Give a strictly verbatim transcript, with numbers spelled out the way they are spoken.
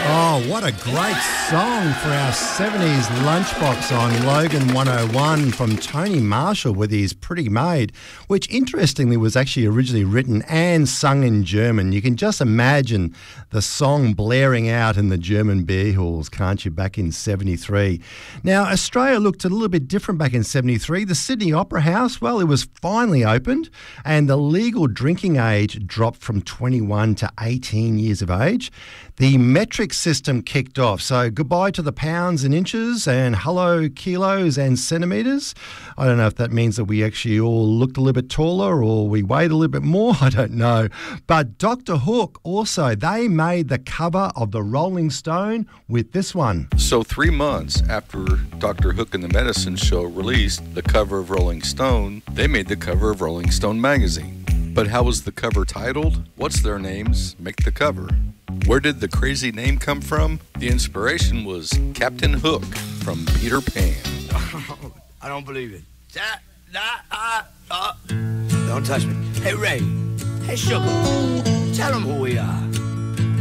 Oh, what a great song for our seventies lunchbox on Logan one oh one from Tony Marshall with his Pretty Maid, which interestingly was actually originally written and sung in German. You can just imagine the song blaring out in the German beer halls, can't you, back in seventy-three. Now, Australia looked a little bit different back in seventy-three. The Sydney Opera House, well, it was finally opened and the legal drinking age dropped from twenty-one to eighteen years of age. The metric system kicked off. So goodbye to the pounds and inches and hello kilos and centimetres. I don't know if that means that we actually all looked a little bit taller or we weighed a little bit more. I don't know. But Doctor Hook also, they made the cover of the Rolling Stone with this one. So three months after Doctor Hook and the Medicine Show released the cover of Rolling Stone, they made the cover of Rolling Stone magazine. But how was the cover titled? What's their names? Make the cover. Where did the crazy name come from? The inspiration was Captain Hook from Peter Pan. I don't believe it. That, that, uh, uh. Don't touch me. Hey, Ray. Hey, Sugar. Tell them who we are.